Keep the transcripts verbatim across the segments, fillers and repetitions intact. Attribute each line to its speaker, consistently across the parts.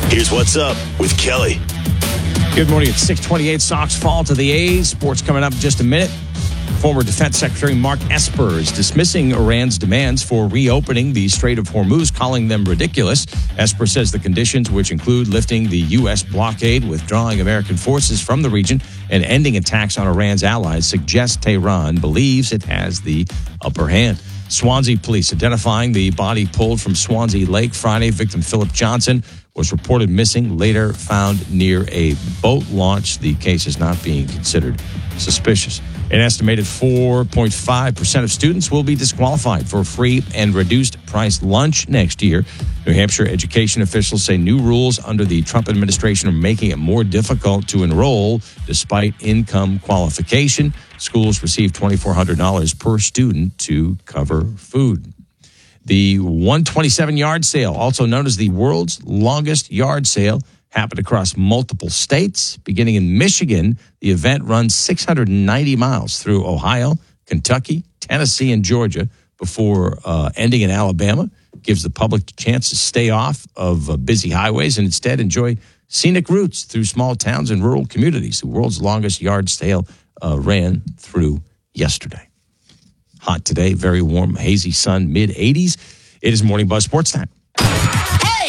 Speaker 1: Here's what's up with Kelly.
Speaker 2: Good morning. It's six twenty-eight. Sox fall to the A's. Sports coming up in just a minute. Former Defense Secretary Mark Esper is dismissing Iran's demands for reopening the Strait of Hormuz, calling them ridiculous. Esper says the conditions, which include lifting the U S blockade, withdrawing American forces from the region, and ending attacks on Iran's allies, suggest Tehran believes it has the upper hand. Swansea police identifying the body pulled from Swansea Lake Friday. Victim Philip Johnson was reported missing, later found near a boat launch. The case is not being considered suspicious. An estimated four point five percent of students will be disqualified for free and reduced price lunch next year. New Hampshire education officials say new rules under the Trump administration are making it more difficult to enroll despite income qualification. Schools receive two thousand four hundred dollars per student to cover food. The one twenty-seven yard sale, also known as the world's longest yard sale, happened across multiple states. Beginning in Michigan, the event runs six hundred ninety miles through Ohio, Kentucky, Tennessee, and Georgia before uh, ending in Alabama. Gives the public a chance to stay off of uh, busy highways and instead enjoy scenic routes through small towns and rural communities. The world's longest yard sale uh, ran through yesterday. Hot today, very warm, hazy sun, mid eighties. It is Morning Buzz Sports Time.
Speaker 3: Hey!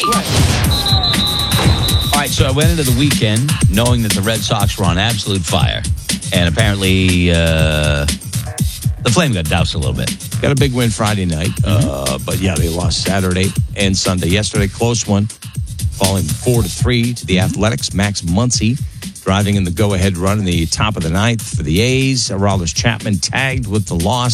Speaker 3: All right, so I went into the weekend knowing that the Red Sox were on absolute fire. And apparently uh, the flame got doused a little bit.
Speaker 2: Got a big win Friday night. Mm-hmm. Uh, but, yeah, they lost Saturday and Sunday. Yesterday, close one, falling four to three to the Athletics. Max Muncy driving in the go-ahead run in the top of the ninth for the A's. Aroldis Chapman tagged with the loss.